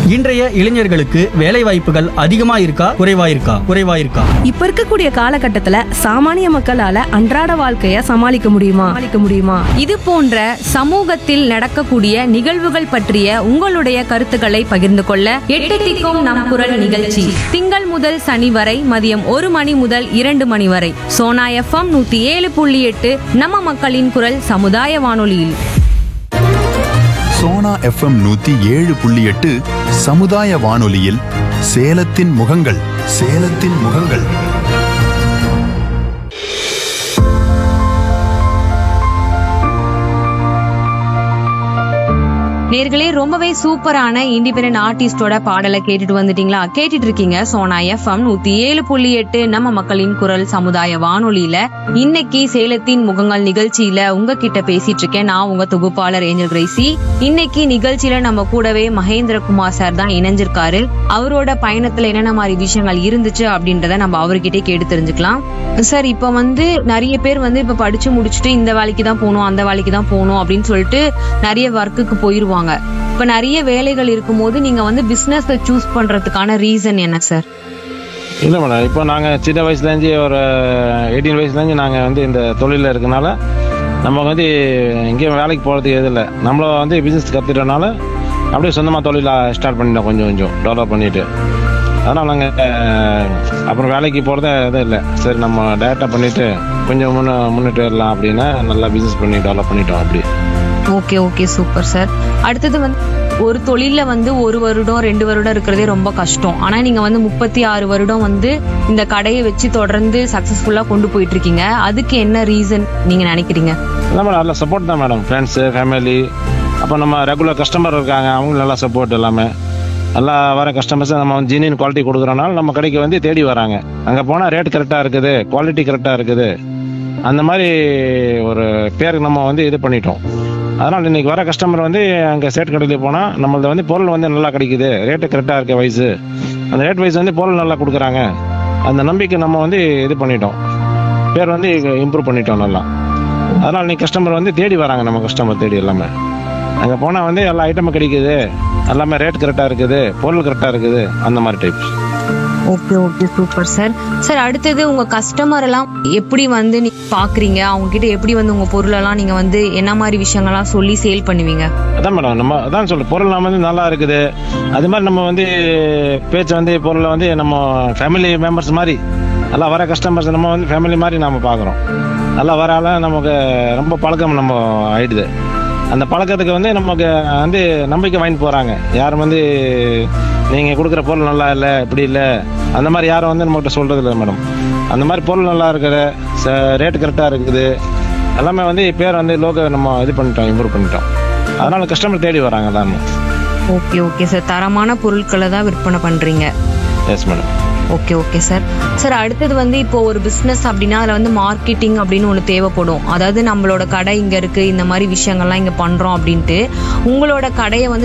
இன்றைய இளைஞர்களுக்கு வேலை வாய்ப்புகள் அதிகமா இருக்கா குறைவா இருக்கா? இப்ப இருக்கக்கூடிய காலகட்டத்துல சாமானிய மக்களால அன்றாட வாழ்க்கைய சமாளிக்க முடியுமா? இது போன்ற சமூகத்தில் நடக்கக்கூடிய நிகழ்வுகள் பற்றிய உங்களுடைய கருத்துக்களை பகிர்ந்து கொள்ள 8 திக்கும் நம் குரல் நிகழ்ச்சி திங்கள் முதல் சனி வரை மதியம் 1 மணி முதல் 2 மணி வரை சோனா FM 107.8 நம்ம மக்களின் குரல் சமுதாய வானொலியில். சோனா FM 107.8 சமுதாய வானொலியில் சேலத்தின் முகங்கள். நேர்களே, ரொம்பவே சூப்பரான இண்டிபெண்டன்ட் ஆர்டிஸ்டோட பாடலை கேட்டுட்டு வந்துட்டீங்களா? கேட்டுட்டு இருக்கீங்க சோனா FM 107.8 நம்ம மக்களின் குரல் சமுதாய வானொலியில. இன்னைக்கு சேலத்தின் முகங்கள் நிகழ்ச்சியில உங்ககிட்ட பேசிட்டு இருக்கேன் நான், உங்க தொகுப்பாளர் ஏஞ்சல் கிரேசி. இன்னைக்கு நிகழ்ச்சியில நம்ம கூடவே மகேந்திரகுமார் சார் தான் இணைஞ்சிருக்காரு. அவரோட பயணத்துல என்னென்ன மாதிரி விஷயங்கள் இருந்துச்சு அப்படின்றத நம்ம அவர்கிட்ட கேட்டு தெரிஞ்சுக்கலாம். சார், இப்ப நிறைய பேர் இப்ப படிச்சு முடிச்சுட்டு இந்த வேலைக்கு தான் போகணும் அந்த வேலைக்கு தான் போகணும் அப்படின்னு சொல்லிட்டு நிறைய ஒர்க்குக்கு போயிருவாங்க. இப்ப நிறைய வேலைகள் இருக்கும் போது நீங்க பிசினஸ் சூஸ் பண்றதுக்கான ரீசன் என்ன சார்? இல்லை மேடம், இப்போ நாங்கள் சின்ன வயசுலேருந்து ஒரு 18 வயசுலேருந்து நாங்கள் இந்த தொழிலில் இருக்கனால நமக்கு எங்கேயும் வேலைக்கு போகிறதுக்கு எதுவும் இல்லை. நம்மள பிஸ்னஸ் கற்றுட்டனால அப்படியே சொந்தமாக தொழிலை ஸ்டார்ட் பண்ணிட்டோம், கொஞ்சம் டெவலப் பண்ணிட்டு. அதனால் நாங்கள் அப்புறம் வேலைக்கு போகிறதே எதுவும் இல்லை. சரி, நம்ம டேரெக்டாக பண்ணிவிட்டு கொஞ்சம் முன்னிட்டு வரலாம் அப்படின்னா நல்லா பிஸ்னஸ் பண்ணி டெவலப் பண்ணிட்டோம் அப்படி. Okay super sir. அடுத்தது ஒரு தொழில 1 வருடம் 2 வருடம் இருக்கிறதே ரொம்ப கஷ்டம். ஆனா நீங்க 36 வருடம் இந்த கடையை வச்சு தொடர்ந்து சக்சஸ்ஃபுல்லா கொண்டு போயிட்டு இருக்கீங்க. அதுக்கு என்ன ரீசன் நீங்க நினைக்கிறீங்க? நல்ல சப்போர்ட் தான் மேடம். ஃப்ரெண்ட்ஸு, ஃபேமிலி, அப்போ நம்ம ரெகுலர் கஸ்டமர் இருக்காங்க, அவங்களும் நல்லா சப்போர்ட். எல்லாமே நல்லா வர கஸ்டமர்ஸை நம்ம ஜென்யூன் குவாலிட்டி கொடுக்குறனால நம்ம கடைக்கு தேடி வராங்க. அங்கே போனால் ரேட் கரெக்டாக இருக்குது, குவாலிட்டி கரெக்டாக இருக்குது, அந்த மாதிரி ஒரு பேருக்கு நம்ம இது பண்ணிட்டோம். அதனால் இன்னைக்கு வர கஸ்டமர் அங்கே சேட் கடையில் போனால் நம்மளது பொருள் நல்லா கிடைக்குது, ரேட்டு கரெக்டாக இருக்க வயசு, அந்த ரேட் வைஸ் பொருள் நல்லா கொடுக்குறாங்க. அந்த நம்பிக்கை நம்ம இது பண்ணிட்டோம், பேர் இம்ப்ரூவ் பண்ணிட்டோம் நல்லா. அதனால் இன்னைக்கு கஸ்டமர் தேடி வராங்க, நம்ம கஸ்டமர் தேடி எல்லாமே. அங்கே போனால் எல்லா ஐட்டமும் கிடைக்குது, எல்லாமே ரேட் கரெக்டாக இருக்குது, பொருள் கரெக்டாக இருக்குது, அந்த மாதிரி types. Okay super sir. Sir, அடுத்தது உங்க கஸ்டமர் எல்லாம் எப்படி நீங்க பாக்குறீங்க? அவங்க கிட்ட எப்படி உங்க பொருளெல்லாம் நீங்க என்ன மாதிரி விஷயங்கள்லாம் சொல்லி சேல் பண்ணுவீங்க? அதான் மேடம், நம்ம அதான் சொல்ல பொருள் நம்ம நல்லா இருக்குது. அது மாதிரி நம்ம பேச்சு பொருளை நம்ம ஃபேமிலி மெம்பர்ஸ் மாதிரி நல்லா வர கஸ்டமர்ஸ் நம்ம ஃபேமிலி மாதிரி நம்ம பார்க்குறோம். நல்லா வரால நமக்கு ரொம்ப பழக்கம் நம்ம ஆயிடுது. அந்த பழக்கத்துக்கு நமக்கு நம்பிக்கை வாங்கிட்டு போகிறாங்க. யாரும் நீங்கள் கொடுக்குற பொருள் நல்லா இல்லை, இப்படி இல்லை, அந்த மாதிரி யாரும் நம்மகிட்ட சொல்கிறது இல்லை மேடம். அந்த மாதிரி பொருள் நல்லா இருக்கிற, ரேட்டு கரெக்டாக இருக்குது, எல்லாமே பேர் லோகோ நம்ம பண்ணிட்டோம், இம்ப்ரூவ் பண்ணிட்டோம். அதனால் கஸ்டமர் தேடி வராங்க எல்லாமே. Okay sir. தரமான பொருட்களை தான் விற்பனை பண்ணுறீங்க? Yes madam. Okay sir. Sir, அடுத்தது இப்போ ஒரு பிசினஸ் அப்படின்னா அதுல மார்க்கெட்டிங் அப்படின்னு ஒன்று தேவைப்படும். அதாவது நம்மளோட கடை இங்க இருக்கு, இந்த மாதிரி விஷயங்கள்லாம் இங்க பண்றோம் அப்படின்ட்டு உங்களோட கடையை